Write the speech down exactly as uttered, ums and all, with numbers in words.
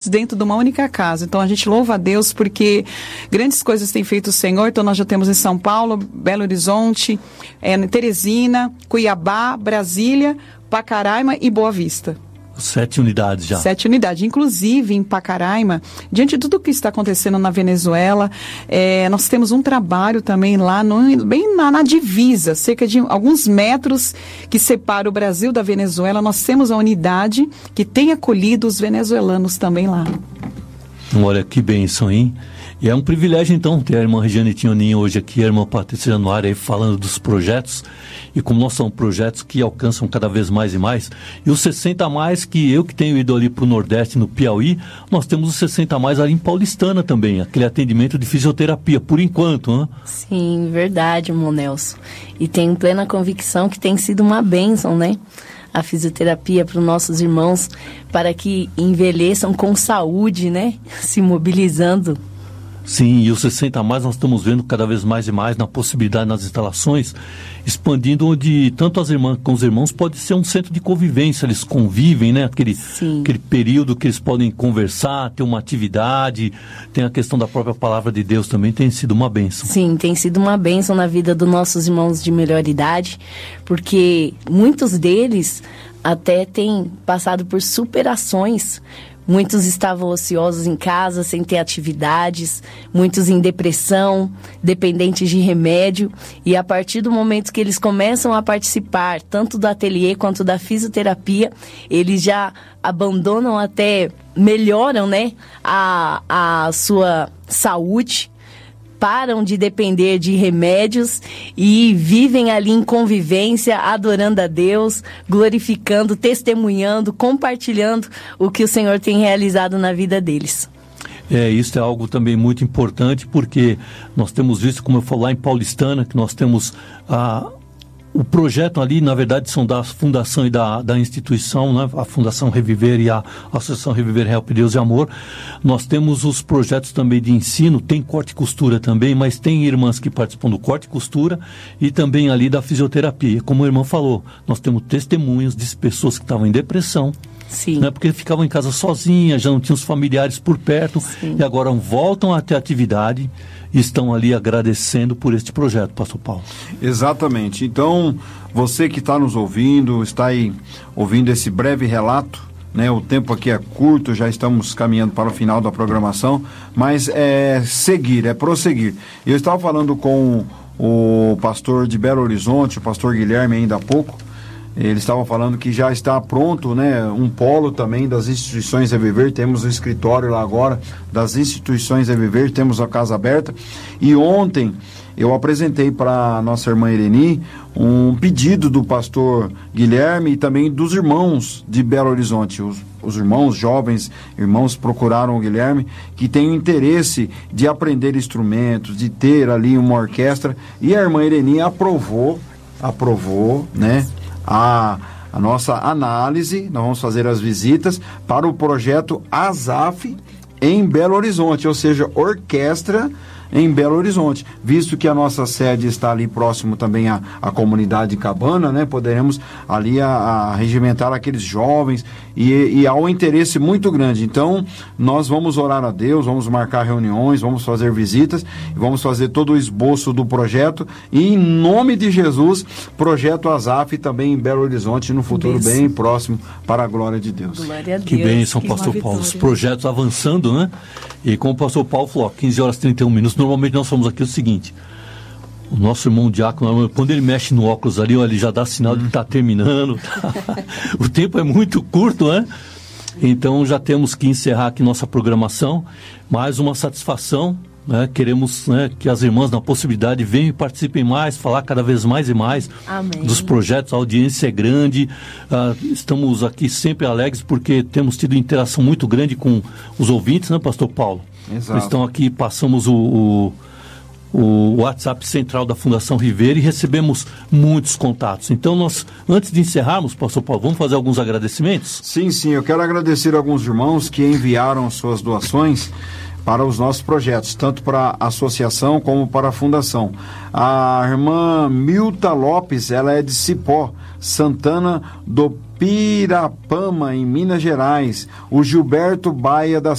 dentro de uma única casa. Então a gente louva a Deus porque grandes coisas tem feito o Senhor. Então nós já temos em São Paulo, Belo Horizonte, é, Teresina, Cuiabá, Brasília, Pacaraima e Boa Vista. Sete unidades já. Sete unidades. Inclusive, em Pacaraima, diante de tudo o que está acontecendo na Venezuela, é, nós temos um trabalho também lá, no, bem na, na divisa, cerca de alguns metros que separa o Brasil da Venezuela. Nós temos a unidade que tem acolhido os venezuelanos também lá. Olha, que bênção, hein? E é um privilégio, então, ter a irmã Regiane Tinhoninho hoje aqui, a irmã Patrícia Januária aí falando dos projetos. E como nós são projetos que alcançam cada vez mais e mais. E os sessenta a mais, que eu que tenho ido ali para o Nordeste, no Piauí, nós temos os sessenta a mais ali em Paulistana também, aquele atendimento de fisioterapia, por enquanto, né? Sim, verdade, irmão Nelson. E tenho plena convicção que tem sido uma bênção, né? A fisioterapia para os nossos irmãos, para que envelheçam com saúde, né? Se mobilizando. Sim, e os sessenta a mais nós estamos vendo cada vez mais e mais na possibilidade nas instalações, expandindo onde tanto as irmãs como os irmãos pode ser um centro de convivência, eles convivem, né? Aquele, aquele período que eles podem conversar, ter uma atividade, tem a questão da própria palavra de Deus também, tem sido uma bênção. Sim, tem sido uma bênção na vida dos nossos irmãos de melhor idade, porque muitos deles até têm passado por superações. Muitos estavam ociosos em casa, sem ter atividades, muitos em depressão, dependentes de remédio. E a partir do momento que eles começam a participar, tanto do ateliê quanto da fisioterapia, eles já abandonam até, melhoram, né, a, a sua saúde, param de depender de remédios e vivem ali em convivência, adorando a Deus, glorificando, testemunhando, compartilhando o que o Senhor tem realizado na vida deles. É, isso é algo também muito importante, porque nós temos visto, como eu falei lá em Paulistana, que nós temos a... O projeto ali, na verdade, são da fundação e da, da instituição, né? A Fundação Reviver e a Associação Reviver Help Deus e Amor. Nós temos os projetos também de ensino, tem corte e costura também, mas tem irmãs que participam do corte e costura e também ali da fisioterapia. Como a irmã falou, nós temos testemunhos de pessoas que estavam em depressão, Sim. Né? Porque ficavam em casa sozinhas, já não tinham os familiares por perto. Sim. E agora voltam a ter atividade e estão ali agradecendo por este projeto, pastor Paulo. Exatamente. Então, você que está nos ouvindo, está aí ouvindo esse breve relato, né? O tempo aqui é curto, já estamos caminhando para o final da programação, mas é seguir, é prosseguir. Eu estava falando com o pastor de Belo Horizonte, o pastor Guilherme, ainda há pouco. Eles estavam falando que já está pronto, né, um polo também das instituições Reviver. Temos o escritório lá agora das instituições Reviver, temos a casa aberta. E ontem eu apresentei para a nossa irmã Ireni um pedido do pastor Guilherme e também dos irmãos de Belo Horizonte. Os, os irmãos jovens, irmãos procuraram o Guilherme, que tem o interesse de aprender instrumentos, de ter ali uma orquestra. E a irmã Ireni aprovou, aprovou, né? A, a nossa análise, nós vamos fazer as visitas para o projeto ASAF em Belo Horizonte, ou seja, orquestra em Belo Horizonte, visto que a nossa sede está ali próximo também à, à comunidade Cabana, né? Poderemos ali a, a regimentar aqueles jovens e, e há um interesse muito grande. Então, nós vamos orar a Deus, vamos marcar reuniões, vamos fazer visitas, vamos fazer todo o esboço do projeto e em nome de Jesus, projeto ASAF também em Belo Horizonte no futuro Bênção. Bem próximo para a glória de Deus. Glória a Deus. Que bênção, pastor Paulo. Os projetos avançando, né? E como o pastor Paulo falou, quinze horas e trinta e um minutos, normalmente nós somos aqui o seguinte, o nosso irmão diácono, quando ele mexe no óculos ali, ele já dá sinal de que está terminando, tá? O tempo é muito curto, né? Então já temos que encerrar aqui nossa programação, mais uma satisfação, né? Queremos, né, que as irmãs na possibilidade venham e participem mais, falar cada vez mais e mais Amém. Dos projetos, a audiência é grande, uh, estamos aqui sempre alegres porque temos tido interação muito grande com os ouvintes, né, pastor Paulo? Exato. Estão aqui, passamos o, o, o WhatsApp central da Fundação Ribeira e recebemos muitos contatos. Então nós, antes de encerrarmos, pastor Paulo, vamos fazer alguns agradecimentos? Sim, sim, eu quero agradecer a alguns irmãos que enviaram suas doações para os nossos projetos, tanto para a associação como para a fundação. A irmã Milta Lopes, ela é de Cipó, Santana do Pirapama, em Minas Gerais. O Gilberto Baia da